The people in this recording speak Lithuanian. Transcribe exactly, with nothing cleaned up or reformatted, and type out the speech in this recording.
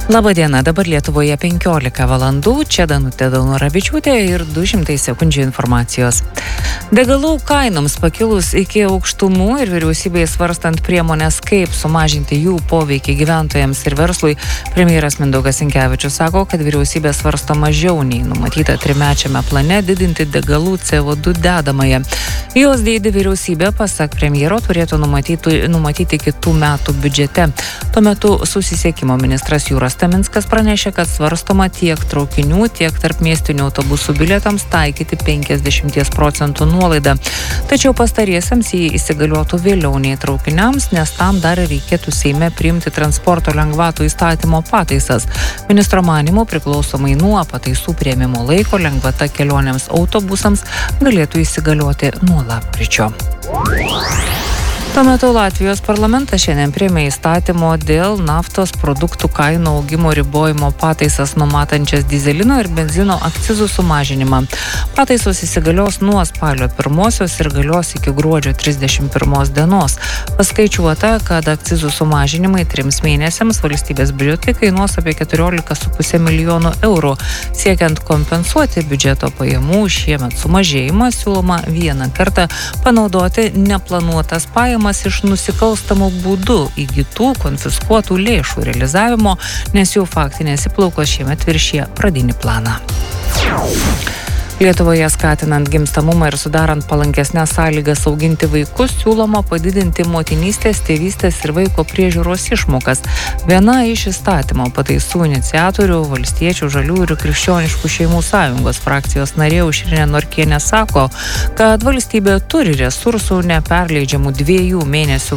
Labadiena, dabar Lietuvoje penkiolika valandų, čia Danutė Daunoravičiūtė ir du šimtai sekundžių informacijos. Degalų kainoms pakilus iki aukštumų ir vyriausybėje svarstant priemonės, kaip sumažinti jų poveikį gyventojams ir verslui, premjeras Mindaugas Sinkevičius sako, kad vyriausybė svarsto mažiau nei numatyta trimečiame plane didinti degalų C O du dedamąją. Jos dydį vyriausybė, pasak premjero, turėtų numatyti, numatyti kitų metų biudžete. Tuo metu susisiekimo ministras Jūras Taminskas pranešė, kad svarstoma tiek traukinių, tiek tarpmiestinių autobusų bilietams taikyti penkiasdešimt procentų nuolaidą. Tačiau pastariesiems jį įsigaliotų vėliau nei traukiniams, nes tam dar reikėtų Seime priimti transporto lengvatų įstatymo pataisas. Ministro manymu, priklausomai nuo pataisų priėmimo laiko, lengvata kelionėms autobusams galėtų įsigalioti nuo lapkričio. Tuo metu Latvijos parlamentas šiandien priėmė įstatymo dėl naftos produktų kainų augimo ribojimo pataisas numatančias dyzelino ir benzino akcizų sumažinimą. Pataisos įsigalios nuo spalio pirmosios ir galios iki gruodžio trisdešimt pirmos dienos. Paskaičiuota, kad akcizų sumažinimai trims mėnesiams valstybės biudžetui kainuos apie keturiolika su puse milijonų eurų. Siekiant kompensuoti biudžeto pajamų šiemet sumažėjimą, siūloma vieną kartą panaudoti neplanuotas pajamas iš nusikalstamų būdų įgytų konfiskuotų lėšų realizavimo, nes jų faktinės įplaukos šiemet viršija pradinį planą. Lietuvoje skatinant gimstamumą ir sudarant palankesnes sąlygas auginti vaikus, siūloma padidinti motinystės, tėvystės ir vaiko priežiūros išmokas. Viena iš įstatymo pataisų iniciatorių, Valstiečių, Žaliųjų ir Krikščioniškų šeimų sąjungos frakcijos narė Aušrinė Norkienė sako, kad valstybė turi resursų neperleidžiamų dviejų mėnesių